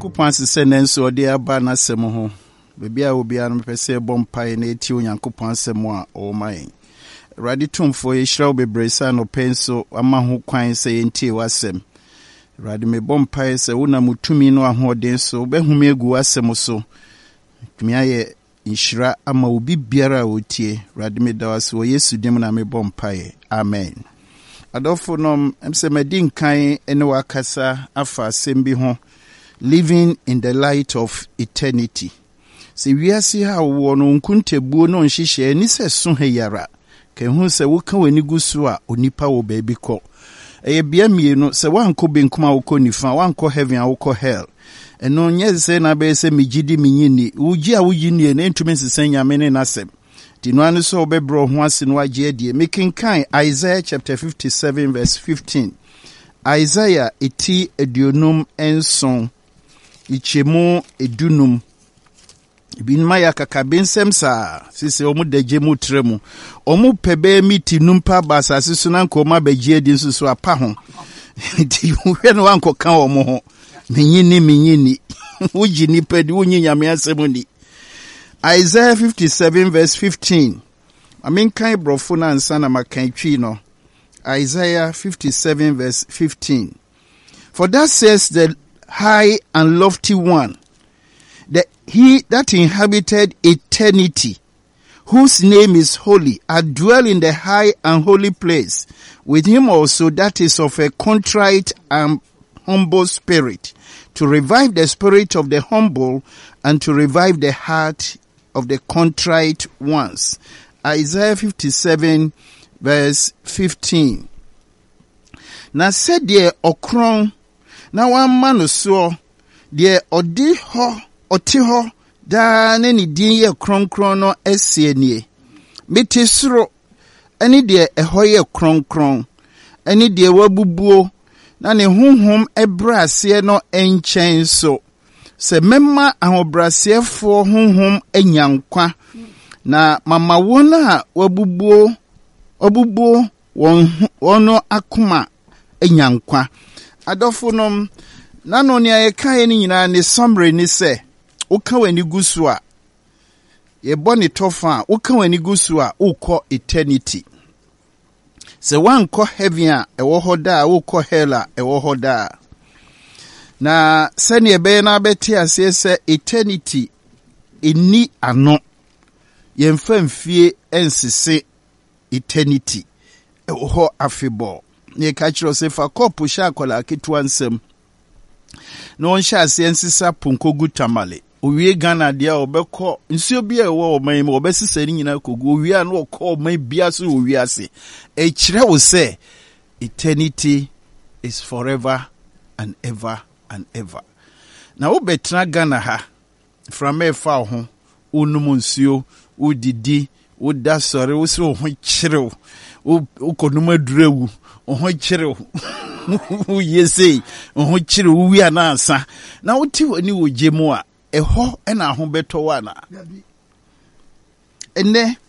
Onyankopɔn asese nenso ode aba na sem ho. Bebia obia no pese bompae na eti Onyankopɔn asem a o mai. Radi tumfo yeshraw bebresa no penso ama ho kwan se yentie wasem. Radi me bompae se una mutumi no ahoden so behume egu asem so. Tumi aye inshira ama obi biara otie. Radi me dawas wo Yesu dim na me bompae. Amen. Adolfo nom emse medin kan ene wakasa afa asem bi ho. Living in the light of eternity. Se wiase ha wo no nkuntebuo no nhihye ni se so heyara. Ke hu se wo ka wani gusu a onipa wo baabi kɔ. Eye bia mienu se wanko benkum a wo kɔ nifa, wanko heaven a wo kɔ hell. Eno nye se na be se migidi minyini. Uji a wuyi nie na ntumi sesen nyame ne nasem. Dino anu so obebro ho ase no agye adie. Mekenkan Isaiah chapter 57 verse 15. Isaiah eti edionum enson ichemu edunum binma ya kakabensem sa sise omu deje mu tremu omu pebe miti numpa basa sisu na nkoma bagye di nsusu apa ho ti hwe no anko ka omu ho minyini uji ni pedi unyi nyame asemu ni. Isaiah 57 verse 15. Amen kan brofo na ansa na makan twi no. Isaiah 57 verse 15. For that says the high and lofty one, he that inhabited eternity, whose name is holy, I dwell in the high and holy place, with him also that is of a contrite and humble spirit, to revive the spirit of the humble and to revive the heart of the contrite ones. Isaiah 57 verse 15. Na said ye okron, na wan manu so, de odi ho, oti ho, da ne ni din ye kron no esie nie. Mete soro, eni de eho ye kron, eni de wabubuo, na ne honhom ebrase no enchen so. Se memma ahobrasefo honhom enyankwa, na mama wona wabubuo, obubuo wono akuma enyankwa. Adofonom nano ni ayekaye ni nyina ne summary ni se woka wani gusu a ye boni tofa woka wani gusu a ukọ eternity. Se wanko heaven a ewo hoda ukọ hell a ewo hoda. Na se ne ebe na beti ase se eternity eni ano ye mfamfie ensese eternity ewo ho afebo. Ye kachiro se fa kopu sha kola kitu ansem. No nsha se ensisa punko gutamale. Owie Ghana dia obekọ nsuo bia ewo oman ma obesisari nyina kogu owie an okọ oman bia so owie ase. E kire wo se eternity is forever and ever and ever. Na obetra Ghana ha from efa ho onum nsuo udidi uda sore wo se ho kire ukonum adurewu oho kire yesi oho kire wi anansa na woti wani wogye mu a eho na ho beto wana ene